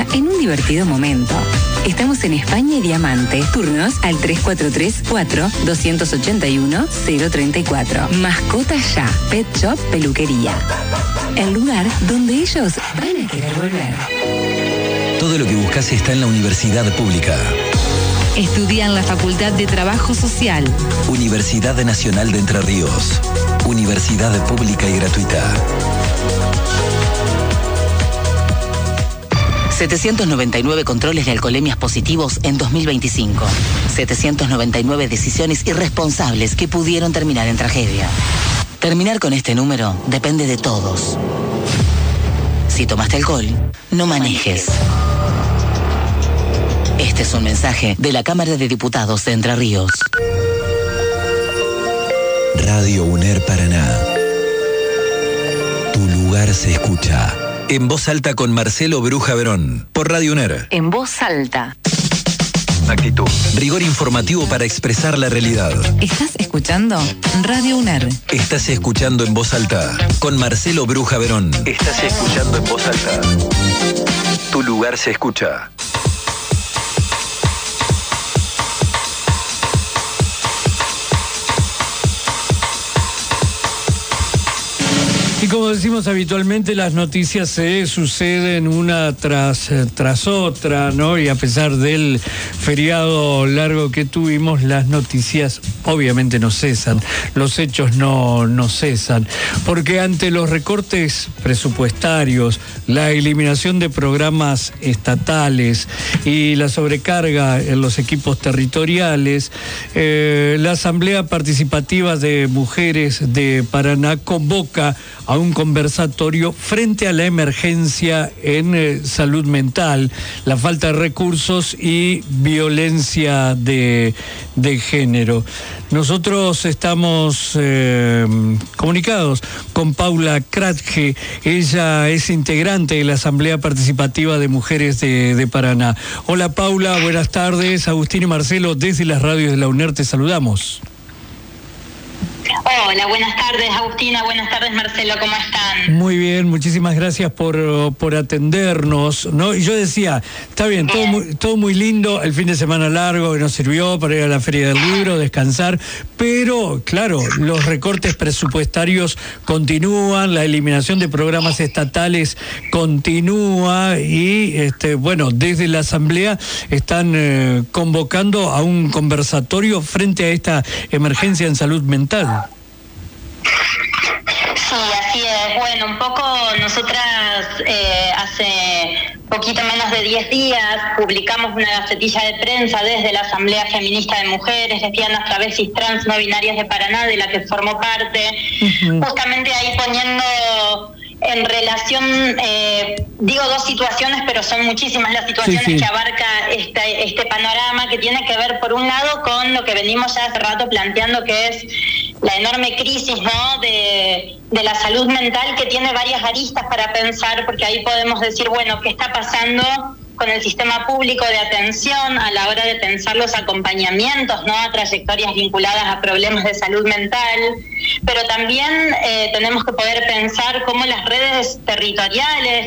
día en un divertido momento. Estamos en España y Diamante. Turnos al 343-4-281-034. Mascotas Ya. Pet Shop Peluquería. El lugar donde ellos van a querer volver. Todo lo que buscas está en la Universidad Pública. Estudia en la Facultad de Trabajo Social. Universidad Nacional de Entre Ríos. Universidad pública y gratuita. 799 controles de alcoholemias positivos en 2025. 799 decisiones irresponsables que pudieron terminar en tragedia. Terminar con este número depende de todos. Si tomaste alcohol, no manejes. Este es un mensaje de la Cámara de Diputados de Entre Ríos. Radio UNER Paraná. Tu lugar se escucha. En voz alta con Marcelo Bruja Verón. Por Radio UNER. En voz alta. Actitud. Rigor informativo para expresar la realidad. ¿Estás escuchando? Radio UNER. Estás escuchando en voz alta con Marcelo Bruja Verón. Estás escuchando en voz alta. Tu lugar se escucha. Y como decimos habitualmente, las noticias se suceden una tras otra, ¿no? Y a pesar del feriado largo que tuvimos, las noticias obviamente no cesan, los hechos no cesan, porque ante los recortes presupuestarios, la eliminación de programas estatales y la sobrecarga en los equipos territoriales, la Asamblea Participativa de Mujeres de Paraná convoca a un conversatorio frente a la emergencia en salud mental, la falta de recursos y violencia de género. Nosotros estamos comunicados con Paula Kratge. Ella es integrante de la Asamblea Participativa de Mujeres de Paraná. Hola Paula, buenas tardes. Agustín y Marcelo desde las radios de la UNER te saludamos. Hola, buenas tardes Agustina, buenas tardes Marcelo, ¿cómo están? Muy bien, muchísimas gracias por atendernos, ¿no? Y yo decía, está bien, todo muy lindo, el fin de semana largo que nos sirvió para ir a la Feria del Libro, descansar, pero claro, los recortes presupuestarios continúan, la eliminación de programas estatales continúa y, bueno, desde la Asamblea están convocando a un conversatorio frente a esta emergencia en salud mental. Sí, así es. Bueno, un poco nosotras hace poquito menos de 10 días publicamos una gacetilla de prensa desde la Asamblea Feminista de Mujeres, Lesbianas, Travestis, Trans, No Binarias de Paraná, de la que formo parte, justamente ahí poniendo en relación, digo dos situaciones, pero son muchísimas las situaciones que abarca este panorama, que tiene que ver, por un lado, con lo que venimos ya hace rato planteando, que es la enorme crisis, ¿no?, de la salud mental, que tiene varias aristas para pensar, porque ahí podemos decir, bueno, ¿qué está pasando con el sistema público de atención a la hora de pensar los acompañamientos, ¿no?, a trayectorias vinculadas a problemas de salud mental? Pero también tenemos que poder pensar cómo las redes territoriales,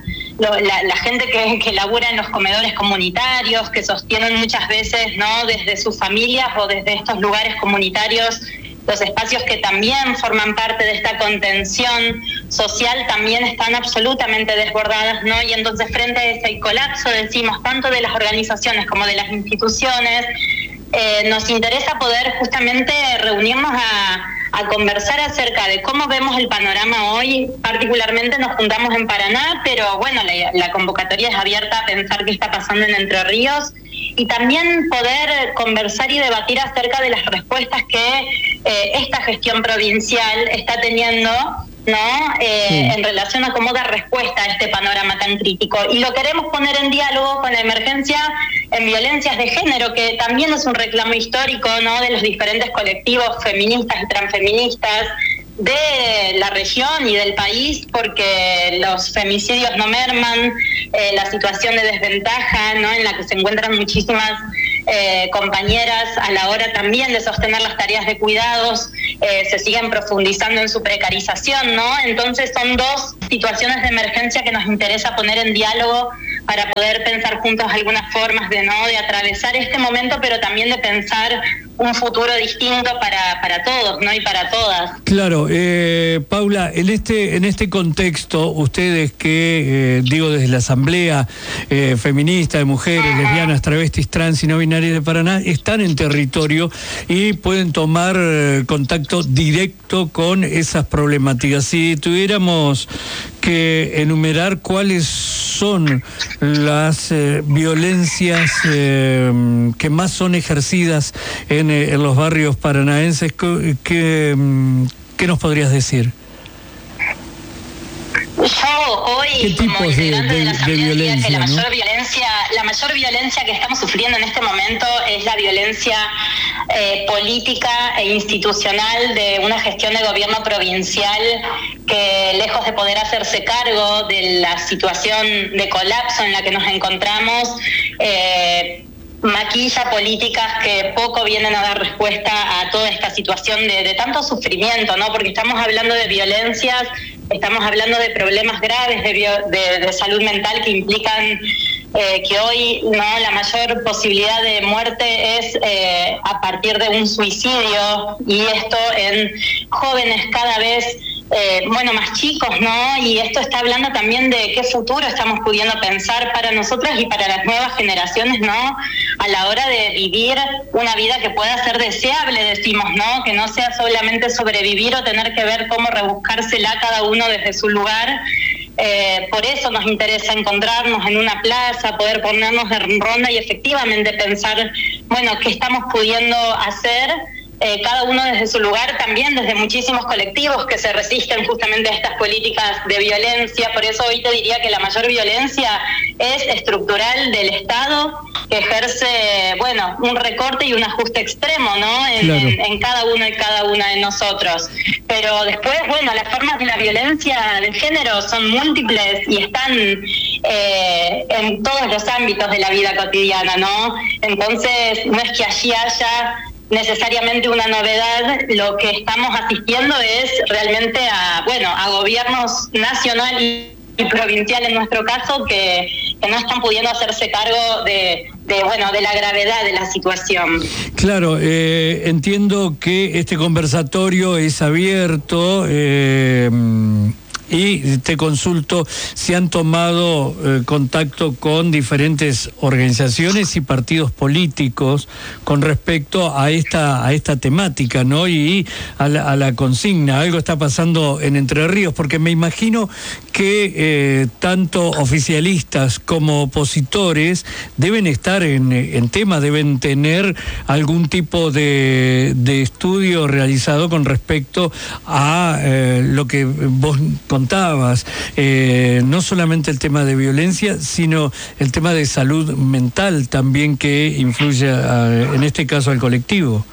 la gente que labura en los comedores comunitarios, que sostienen muchas veces, ¿no?, desde sus familias o desde estos lugares comunitarios, los espacios que también forman parte de esta contención social, también están absolutamente desbordadas, ¿no? Y entonces, frente a ese colapso, decimos, tanto de las organizaciones como de las instituciones, nos interesa poder justamente reunirnos a conversar acerca de cómo vemos el panorama hoy. Particularmente nos juntamos en Paraná, pero bueno, la convocatoria es abierta a pensar qué está pasando en Entre Ríos, y también poder conversar y debatir acerca de las respuestas que esta gestión provincial está teniendo, ¿no? En relación a cómo dar respuesta a este panorama tan crítico. Y lo queremos poner en diálogo con la emergencia en violencias de género, que también es un reclamo histórico, ¿no?, de los diferentes colectivos feministas y transfeministas de la región y del país, porque los femicidios no merman, la situación de desventaja, ¿no?, en la que se encuentran muchísimas compañeras a la hora también de sostener las tareas de cuidados, se siguen profundizando en su precarización, ¿no? Entonces son dos situaciones de emergencia que nos interesa poner en diálogo para poder pensar juntos algunas formas de atravesar este momento, pero también de pensar un futuro distinto para todos, ¿no? Y para todas. Claro, Paula, en este contexto, ustedes que, desde la Asamblea Feminista de Mujeres, Lesbianas, Travestis, Trans y No Binarias de Paraná, están en territorio y pueden tomar contacto directo con esas problemáticas. Si tuviéramos que enumerar cuáles son las violencias que más son ejercidas en los barrios paranaenses, ¿qué nos podrías decir? Yo hoy, como integrante de la Asamblea, diría que la mayor violencia que estamos sufriendo en este momento es la violencia política e institucional de una gestión de gobierno provincial que, lejos de poder hacerse cargo de la situación de colapso en la que nos encontramos, maquilla políticas que poco vienen a dar respuesta a toda esta situación de tanto sufrimiento, ¿no? Porque estamos hablando de violencias, estamos hablando de problemas graves de salud mental que implican que hoy la mayor posibilidad de muerte es a partir de un suicidio, y esto en jóvenes cada vez más chicos, ¿no? Y esto está hablando también de qué futuro estamos pudiendo pensar para nosotras y para las nuevas generaciones, ¿no? A la hora de vivir una vida que pueda ser deseable, decimos, ¿no? Que no sea solamente sobrevivir o tener que ver cómo rebuscársela cada uno desde su lugar. Por eso nos interesa encontrarnos en una plaza, poder ponernos en ronda y efectivamente pensar, qué estamos pudiendo hacer, cada uno desde su lugar, también desde muchísimos colectivos que se resisten justamente a estas políticas de violencia. Por eso hoy te diría que la mayor violencia es estructural del Estado, que ejerce, un recorte y un ajuste extremo, ¿no? En cada uno y cada una de nosotros. Pero después, las formas de la violencia de género son múltiples y están en todos los ámbitos de la vida cotidiana, ¿no? Entonces, no es que allí haya necesariamente una novedad. Lo que estamos asistiendo es realmente a gobiernos nacional y provincial, en nuestro caso, que no están pudiendo hacerse cargo de la gravedad de la situación. Claro, entiendo que este conversatorio es abierto, y te consulto si han tomado contacto con diferentes organizaciones y partidos políticos con respecto a esta temática, ¿no? Y a la consigna. Algo está pasando en Entre Ríos, porque me imagino que tanto oficialistas como opositores deben estar en tema, deben tener algún tipo de estudio realizado con respecto a lo que vos contabas, no solamente el tema de violencia, sino el tema de salud mental también, que influye en este caso al colectivo.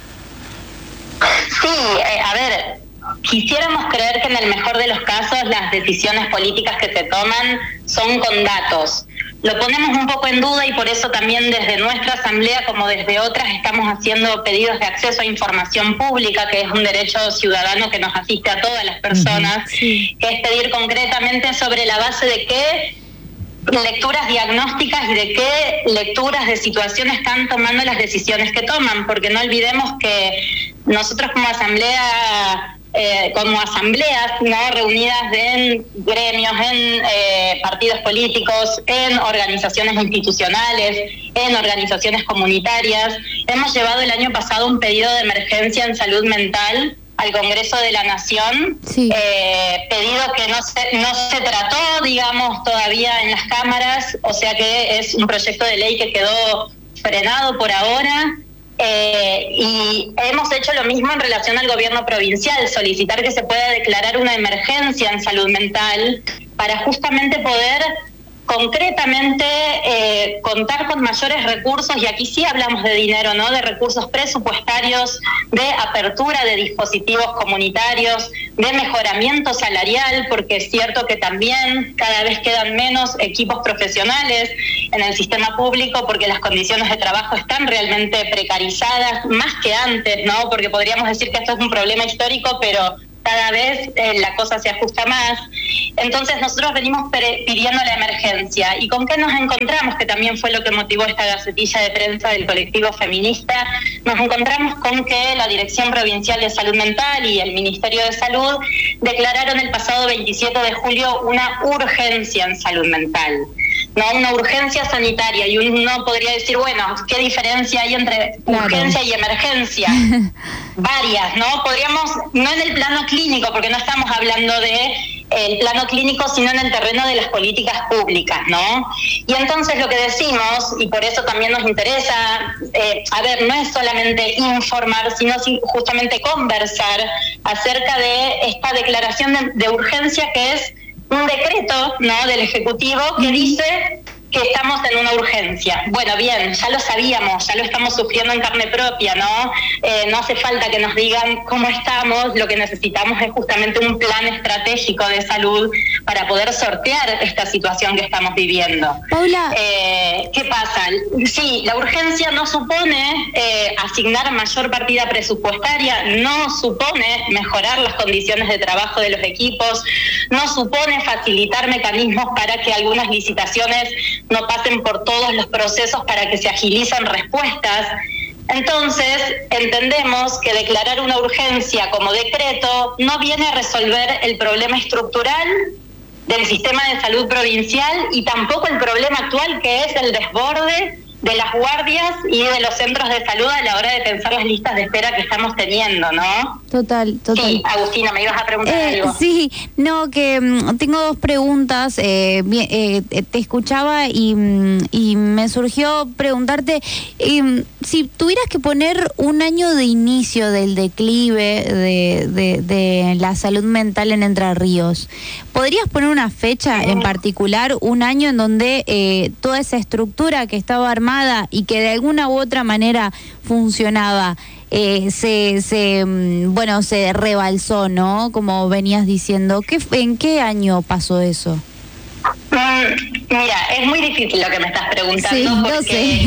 Sí, quisiéramos creer que en el mejor de los casos las decisiones políticas que se toman son con datos. Lo ponemos un poco en duda y por eso también desde nuestra asamblea, como desde otras, estamos haciendo pedidos de acceso a información pública, que es un derecho ciudadano que nos asiste a todas las personas, que es pedir concretamente sobre la base de qué lecturas diagnósticas y de qué lecturas de situación están tomando las decisiones que toman, porque no olvidemos que nosotros como asamblea, como asambleas, ¿no?, reunidas en gremios, en partidos políticos, en organizaciones institucionales, en organizaciones comunitarias, hemos llevado el año pasado un pedido de emergencia en salud mental al Congreso de la Nación, pedido que no se trató, digamos, todavía en las cámaras, o sea que es un proyecto de ley que quedó frenado por ahora. Y hemos hecho lo mismo en relación al gobierno provincial, solicitar que se pueda declarar una emergencia en salud mental para justamente poder concretamente contar con mayores recursos, y aquí sí hablamos de dinero, ¿no?, de recursos presupuestarios, de apertura de dispositivos comunitarios, de mejoramiento salarial, porque es cierto que también cada vez quedan menos equipos profesionales en el sistema público, porque las condiciones de trabajo están realmente precarizadas, más que antes, ¿no?, porque podríamos decir que esto es un problema histórico, pero cada vez la cosa se ajusta más. Entonces nosotros venimos pidiendo la emergencia. ¿Y con qué nos encontramos? Que también fue lo que motivó esta gacetilla de prensa del colectivo feminista. Nos encontramos con que la Dirección Provincial de Salud Mental y el Ministerio de Salud declararon el pasado 27 de julio una urgencia en salud mental. No, una urgencia sanitaria, y uno podría decir, bueno, ¿qué diferencia hay entre urgencia y emergencia? Varias, ¿no? Podríamos, no en el plano clínico, porque no estamos hablando de el plano clínico, sino en el terreno de las políticas públicas, ¿no? Y entonces lo que decimos, y por eso también nos interesa, no es solamente informar, sino justamente conversar acerca de esta declaración de urgencia, que es un decreto, ¿no?, del Ejecutivo que dice que estamos en una urgencia. Bueno, bien, ya lo sabíamos, ya lo estamos sufriendo en carne propia, ¿no? No hace falta que nos digan cómo estamos, lo que necesitamos es justamente un plan estratégico de salud para poder sortear esta situación que estamos viviendo. Paula. ¿Qué pasa? Sí, la urgencia no supone asignar mayor partida presupuestaria, no supone mejorar las condiciones de trabajo de los equipos, no supone facilitar mecanismos para que algunas licitaciones no pasen por todos los procesos para que se agilicen respuestas. Entonces, entendemos que declarar una urgencia como decreto no viene a resolver el problema estructural del sistema de salud provincial y tampoco el problema actual, que es el desborde de las guardias y de los centros de salud a la hora de pensar las listas de espera que estamos teniendo, ¿no? Total. Sí, Agustina, me ibas a preguntar algo. Sí, no, que tengo dos preguntas. Te escuchaba y me surgió preguntarte, si tuvieras que poner un año de inicio del declive de la salud mental en Entre Ríos, ¿podrías poner una fecha en particular, un año en donde toda esa estructura que estaba armada y que de alguna u otra manera funcionaba, se rebalsó, ¿no? Como venías diciendo. ¿En qué año pasó eso? Mira, es muy difícil lo que me estás preguntando, porque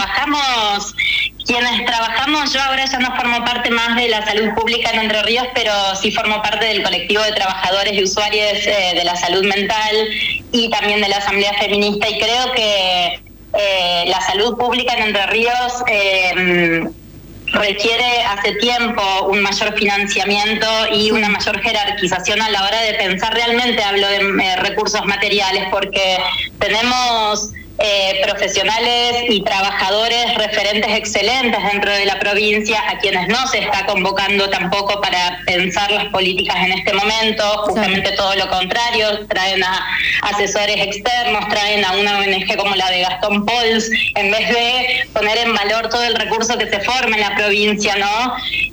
quienes trabajamos, yo ahora ya no formo parte más de la salud pública en Entre Ríos, pero sí formo parte del colectivo de trabajadores y usuarios de la salud mental y también de la Asamblea Feminista, y creo que la salud pública en Entre Ríos requiere hace tiempo un mayor financiamiento y una mayor jerarquización a la hora de pensar. Realmente hablo de recursos materiales, porque tenemos profesionales y trabajadores referentes excelentes dentro de la provincia, a quienes no se está convocando tampoco para pensar las políticas en este momento, justamente todo lo contrario, traen a asesores externos, traen a una ONG como la de Gastón Pols, en vez de poner en valor todo el recurso que se forma en la provincia, ¿no?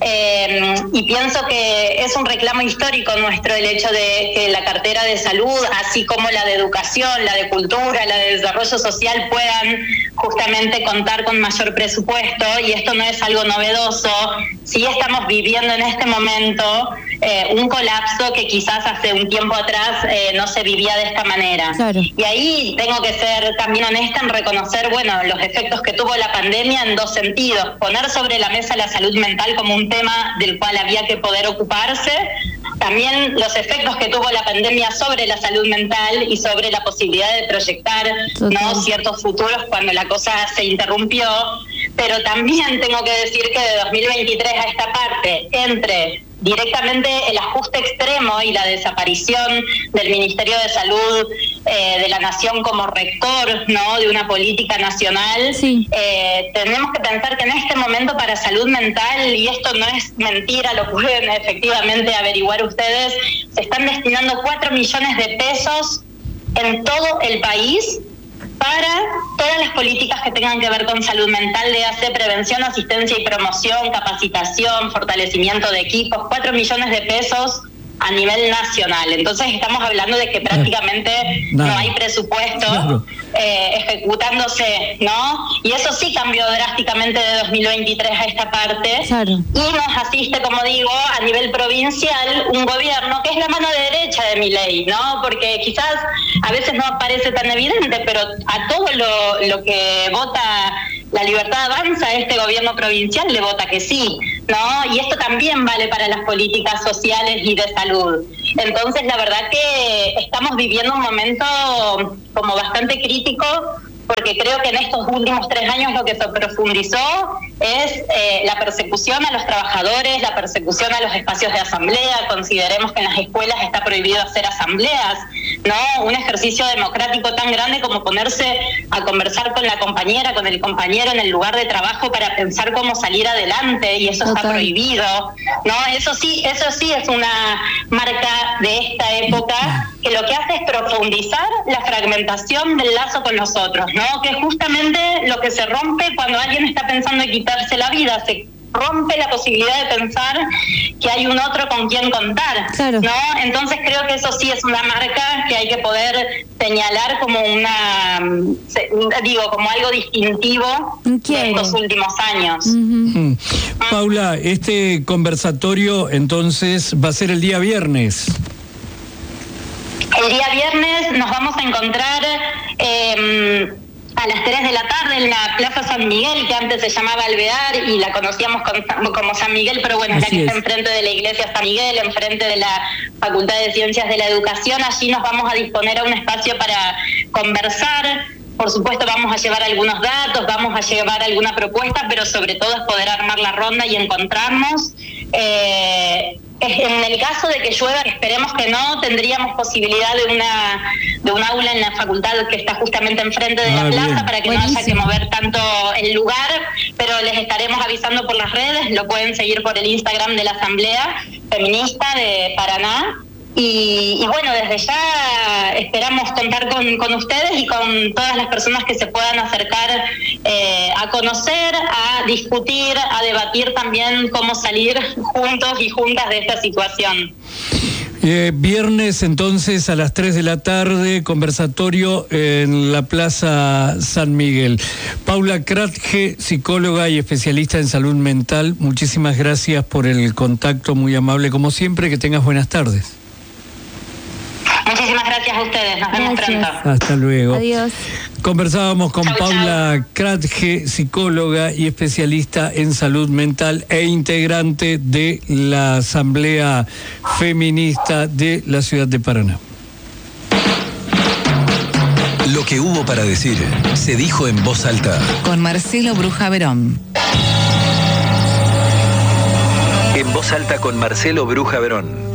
Y pienso que es un reclamo histórico nuestro el hecho de que la cartera de salud, así como la de educación, la de cultura, la de desarrollo social, puedan justamente contar con mayor presupuesto, y esto no es algo novedoso. Sí estamos viviendo en este momento un colapso que quizás hace un tiempo atrás no se vivía de esta manera. Claro. Y ahí tengo que ser también honesta en reconocer, los efectos que tuvo la pandemia en dos sentidos: poner sobre la mesa la salud mental como un tema del cual había que poder ocuparse, también los efectos que tuvo la pandemia sobre la salud mental y sobre la posibilidad de proyectar, ¿no?, ciertos futuros cuando la cosa se interrumpió. Pero también tengo que decir que de 2023 a esta parte, entre directamente el ajuste extremo y la desaparición del Ministerio de Salud de la Nación como rector, ¿no?, de una política nacional, tenemos que pensar que en este momento para salud mental, y esto no es mentira, lo pueden efectivamente averiguar ustedes, se están destinando 4 millones de pesos en todo el país para todas las políticas que tengan que ver con salud mental, de hacer prevención, asistencia y promoción, capacitación, fortalecimiento de equipos, 4 millones de pesos a nivel nacional. Entonces estamos hablando de que prácticamente no hay presupuesto ejecutándose, ¿no? Y eso sí cambió drásticamente de 2023 a esta parte. Y nos asiste, como digo, a nivel provincial un gobierno que es la mano derecha de Milei, ¿no? Porque quizás a veces no parece tan evidente, pero a todo lo que vota La Libertad Avanza, este gobierno provincial le vota que sí. ¿no? Y esto también vale para las políticas sociales y de salud. Entonces, la verdad que estamos viviendo un momento como bastante crítico, porque creo que en estos últimos 3 años lo que se profundizó es la persecución a los trabajadores, la persecución a los espacios de asamblea. Consideremos que en las escuelas está prohibido hacer asambleas, ¿no? Un ejercicio democrático tan grande como ponerse a conversar con la compañera, con el compañero en el lugar de trabajo para pensar cómo salir adelante, y eso está prohibido, ¿no? Eso sí es una marca de esta época, que lo que hace es profundizar la fragmentación del lazo con los otros, ¿no? Que es justamente lo que se rompe cuando alguien está pensando en quitarse la vida. Se rompe la posibilidad de pensar que hay un otro con quien contar, claro, ¿no? Entonces creo que eso sí es una marca que hay que poder señalar como como algo distintivo de estos últimos años. Paula, este conversatorio entonces va a ser el día viernes. El día viernes nos vamos a encontrar a las 3 de la tarde en la Plaza San Miguel, que antes se llamaba Alvear y la conocíamos como San Miguel, pero bueno, es la que está enfrente de la iglesia San Miguel, enfrente de la Facultad de Ciencias de la Educación. Allí nos vamos a disponer a un espacio para conversar. Por supuesto vamos a llevar algunos datos, vamos a llevar alguna propuesta, pero sobre todo es poder armar la ronda y encontrarnos. En el caso de que llueva, esperemos que no, tendríamos posibilidad de un aula en la facultad que está justamente enfrente de la plaza, para que no haya que mover tanto el lugar, pero les estaremos avisando por las redes. Lo pueden seguir por el Instagram de la Asamblea Feminista de Paraná. Y bueno, desde ya esperamos contar con ustedes y con todas las personas que se puedan acercar a conocer, a discutir, a debatir también cómo salir juntos y juntas de esta situación. Viernes entonces a las 3 de la tarde, conversatorio en la Plaza San Miguel. Paula Kratge, psicóloga y especialista en salud mental, muchísimas gracias por el contacto, muy amable como siempre, que tengas buenas tardes. Muchísimas gracias a ustedes, nos vemos pronto. Hasta luego. Adiós. Conversábamos con Paula Kratge, psicóloga y especialista en salud mental e integrante de la Asamblea Feminista de la Ciudad de Paraná. Lo que hubo para decir se dijo en voz alta. Con Marcelo Bruja Verón. En voz alta con Marcelo Bruja Verón.